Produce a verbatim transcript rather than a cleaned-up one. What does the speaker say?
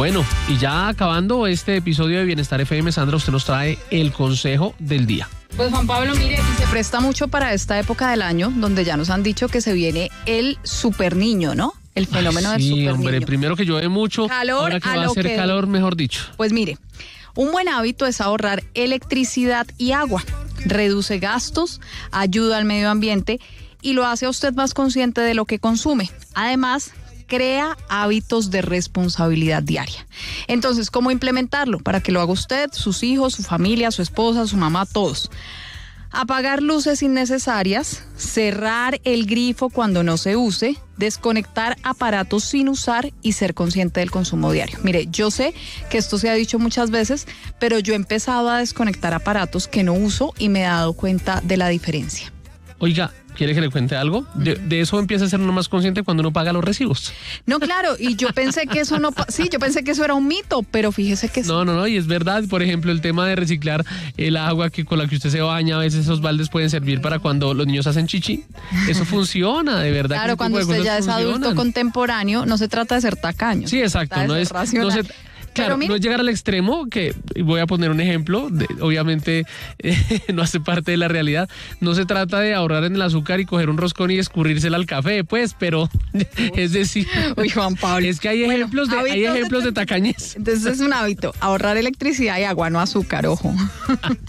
Bueno, y ya acabando este episodio de Bienestar F M, Sandra, usted nos trae el consejo del día. Pues Juan Pablo, mire, y se presta mucho para esta época del año, donde ya nos han dicho que se viene el super niño, ¿no? El fenómeno Ay, sí, del super hombre, niño. primero que llueve mucho, Calor ahora que a va a lo hacer que- calor, mejor dicho. Pues mire, un buen hábito es ahorrar electricidad y agua, reduce gastos, ayuda al medio ambiente y lo hace a usted más consciente de lo que consume. Además, crea hábitos de responsabilidad diaria. Entonces, ¿cómo implementarlo? Para que lo haga usted, sus hijos, su familia, su esposa, su mamá, todos. Apagar luces innecesarias, cerrar el grifo cuando no se use, desconectar aparatos sin usar y ser consciente del consumo diario. Mire, yo sé que esto se ha dicho muchas veces, pero yo he empezado a desconectar aparatos que no uso y me he dado cuenta de la diferencia. Oiga, ¿quiere que le cuente algo? De, de eso empieza a ser uno más consciente cuando uno paga los recibos. No, claro, y yo pensé que eso no, pa- sí, yo pensé que eso era un mito, pero fíjese que sí. No, no, no, y es verdad, por ejemplo, el tema de reciclar el agua que con la que usted se baña, a veces esos baldes pueden servir para cuando los niños hacen chichi. Eso funciona, de verdad. que Claro, ese cuando tipo de usted ya cosas es adulto funcionan. contemporáneo, no se trata de ser tacaño. Sí, exacto, se trata no de es, ser no racional. se, claro, Pero mire- no es llegar al extremo, que voy a poner un ejemplo, de- obviamente eh, no hace parte de la realidad, no se trata de ahorrar en el azúcar y coger un roscón y escurrírsela al café, pues, pero es decir, Uy, Juan Pablo. es que hay Bueno, ejemplos de, hay hábitos de- ejemplos de tacañez. Entonces es un hábito, ahorrar electricidad y agua, no azúcar, ojo.